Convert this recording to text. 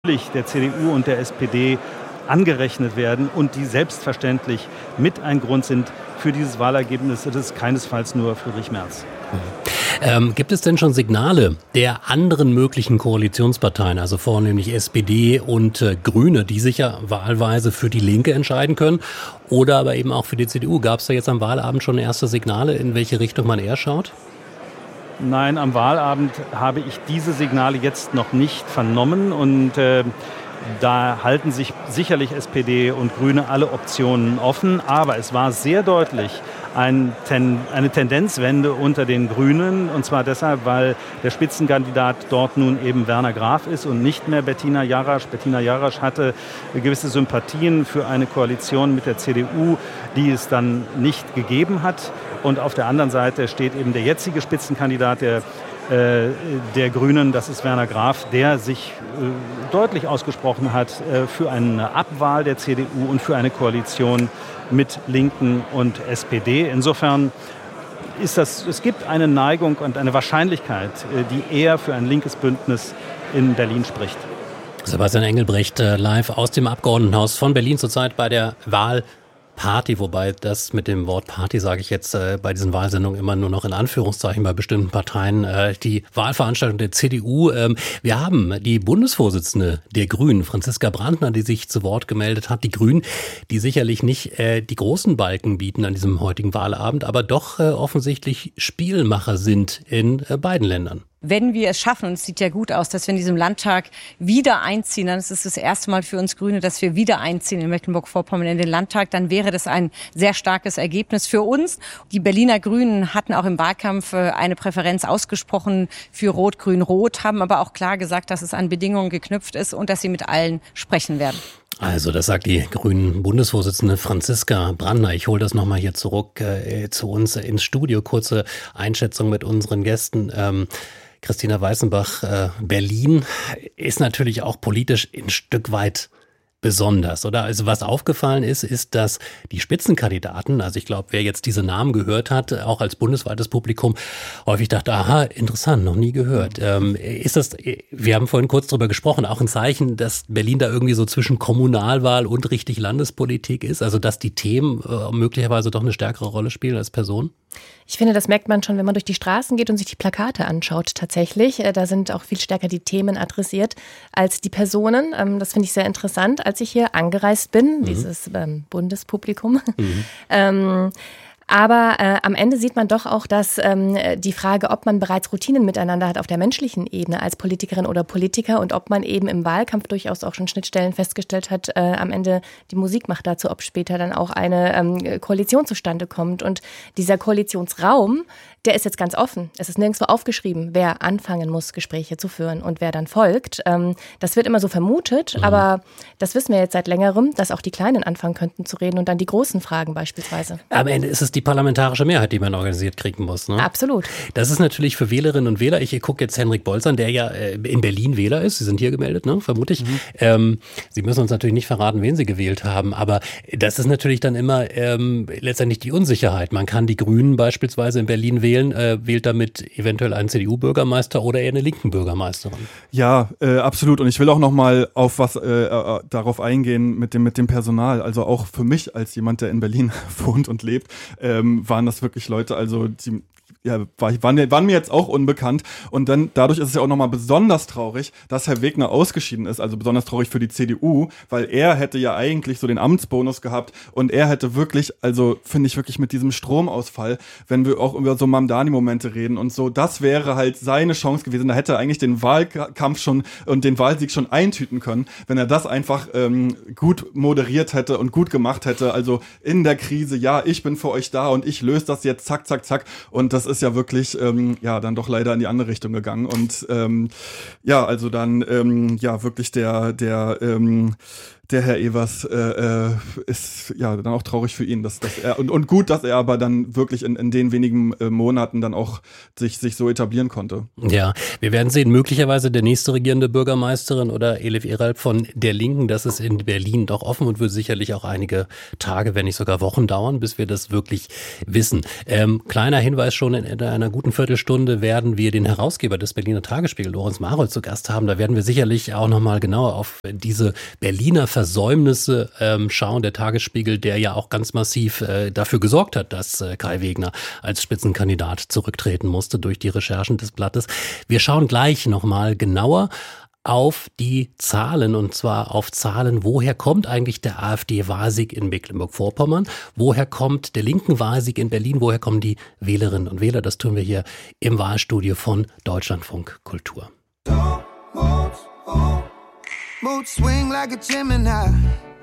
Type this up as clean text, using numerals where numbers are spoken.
der CDU und der SPD angerechnet werden und die selbstverständlich mit ein Grund sind für dieses Wahlergebnis. Das ist keinesfalls nur Friedrich Merz. Gibt es denn schon Signale der anderen möglichen Koalitionsparteien, also vornehmlich SPD und Grüne, die sich ja wahlweise für die Linke entscheiden können oder aber eben auch für die CDU? Gab es da jetzt am Wahlabend schon erste Signale, in welche Richtung man eher schaut? Nein, am Wahlabend habe ich diese Signale jetzt noch nicht vernommen und da halten sich sicherlich SPD und Grüne alle Optionen offen, aber es war sehr deutlich eine Tendenzwende unter den Grünen, und zwar deshalb, weil der Spitzenkandidat dort nun eben Werner Graf ist und nicht mehr Bettina Jarasch. Bettina Jarasch hatte gewisse Sympathien für eine Koalition mit der CDU, die es dann nicht gegeben hat. Und auf der anderen Seite steht eben der jetzige Spitzenkandidat der Grünen, das ist Werner Graf, der sich deutlich ausgesprochen hat für eine Abwahl der CDU und für eine Koalition mit Linken und SPD. Insofern es gibt eine Neigung und eine Wahrscheinlichkeit, die eher für ein linkes Bündnis in Berlin spricht. Sebastian Engelbrecht live aus dem Abgeordnetenhaus von Berlin, zurzeit bei der Wahlparty, wobei das mit dem Wort Party sage ich jetzt bei diesen Wahlsendungen immer nur noch in Anführungszeichen bei bestimmten Parteien, die Wahlveranstaltung der CDU. Wir haben die Bundesvorsitzende der Grünen, Franziska Brandner, die sich zu Wort gemeldet hat. Die Grünen, die sicherlich nicht die großen Balken bieten an diesem heutigen Wahlabend, aber doch offensichtlich Spielmacher sind in beiden Ländern. Wenn wir es schaffen, und es sieht ja gut aus, dass wir in diesem Landtag wieder einziehen, dann ist es das erste Mal für uns Grüne, dass wir wieder einziehen in Mecklenburg-Vorpommern in den Landtag, dann wäre das ein sehr starkes Ergebnis für uns. Die Berliner Grünen hatten auch im Wahlkampf eine Präferenz ausgesprochen für Rot-Grün-Rot, haben aber auch klar gesagt, dass es an Bedingungen geknüpft ist und dass sie mit allen sprechen werden. Also das sagt die Grünen Bundesvorsitzende Franziska Brandner. Ich hole das nochmal hier zurück zu uns ins Studio. Kurze Einschätzung mit unseren Gästen. Christina Weißenbach, Berlin ist natürlich auch politisch ein Stück weit besonders, oder? Also was aufgefallen ist, dass die Spitzenkandidaten, also ich glaube, wer jetzt diese Namen gehört hat, auch als bundesweites Publikum, häufig dachte, aha, interessant, noch nie gehört. Ist das, wir haben vorhin kurz drüber gesprochen, auch ein Zeichen, dass Berlin da irgendwie so zwischen Kommunalwahl und richtig Landespolitik ist? Also dass die Themen möglicherweise doch eine stärkere Rolle spielen als Personen? Ich finde, das merkt man schon, wenn man durch die Straßen geht und sich die Plakate anschaut tatsächlich. Da sind auch viel stärker die Themen adressiert als die Personen. Das finde ich sehr interessant, als ich hier angereist bin, dieses Bundespublikum. Aber am Ende sieht man doch auch, dass die Frage, ob man bereits Routinen miteinander hat auf der menschlichen Ebene als Politikerin oder Politiker und ob man eben im Wahlkampf durchaus auch schon Schnittstellen festgestellt hat, am Ende die Musik macht dazu, ob später dann auch eine Koalition zustande kommt. Und dieser Koalitionsraum, der ist jetzt ganz offen. Es ist nirgendwo aufgeschrieben, wer anfangen muss, Gespräche zu führen und wer dann folgt. Das wird immer so vermutet, aber das wissen wir jetzt seit längerem, dass auch die Kleinen anfangen könnten zu reden und dann die großen Fragen beispielsweise. Am Ende ist es die parlamentarische Mehrheit, die man organisiert kriegen muss, ne? Absolut. Das ist natürlich für Wählerinnen und Wähler, ich gucke jetzt Henrik Bolz an, der ja in Berlin Wähler ist, Sie sind hier gemeldet, ne, vermute ich. Sie müssen uns natürlich nicht verraten, wen Sie gewählt haben, aber das ist natürlich dann immer letztendlich die Unsicherheit. Man kann die Grünen beispielsweise in Berlin wählen, wählt damit eventuell einen CDU-Bürgermeister oder eher eine linken Bürgermeisterin. Ja, absolut. Und ich will auch noch mal auf was darauf eingehen mit dem Personal. Also auch für mich als jemand, der in Berlin wohnt und lebt, waren das wirklich Leute, also die waren mir jetzt auch unbekannt. Und dann dadurch ist es ja auch nochmal besonders traurig, dass Herr Wegner ausgeschieden ist. Also besonders traurig für die CDU, weil er hätte ja eigentlich so den Amtsbonus gehabt und er hätte wirklich, also finde ich wirklich mit diesem Stromausfall, wenn wir auch über so Mamdani-Momente reden und so, das wäre halt seine Chance gewesen. Da hätte er eigentlich den Wahlkampf schon und den Wahlsieg schon eintüten können, wenn er das einfach gut moderiert hätte und gut gemacht hätte. Also in der Krise, ja, ich bin für euch da und ich löse das jetzt, zack, zack, zack. Und das ist ja wirklich, dann doch leider in die andere Richtung gegangen. Und also dann, wirklich der der Herr Evers ist ja dann auch traurig für ihn, dass er und gut, dass er aber dann wirklich in den wenigen Monaten dann auch sich so etablieren konnte. Ja, wir werden sehen, möglicherweise der nächste regierende Bürgermeisterin oder Elif Eralp von der Linken. Das ist in Berlin doch offen und wird sicherlich auch einige Tage, wenn nicht sogar Wochen dauern, bis wir das wirklich wissen. Kleiner Hinweis schon, in einer guten Viertelstunde werden wir den Herausgeber des Berliner Tagesspiegel, Lorenz Marold, zu Gast haben. Da werden wir sicherlich auch nochmal genauer auf diese Berliner Versäumnisse schauen. Der Tagesspiegel, der ja auch ganz massiv dafür gesorgt hat, dass Kai Wegner als Spitzenkandidat zurücktreten musste durch die Recherchen des Blattes. Wir schauen gleich nochmal genauer auf die Zahlen, und zwar auf Zahlen, woher kommt eigentlich der AfD-Wahlsieg in Mecklenburg-Vorpommern, woher kommt der linken Wahlsieg in Berlin, woher kommen die Wählerinnen und Wähler. Das tun wir hier im Wahlstudio von Deutschlandfunk Kultur. Mood swing like a Gemini.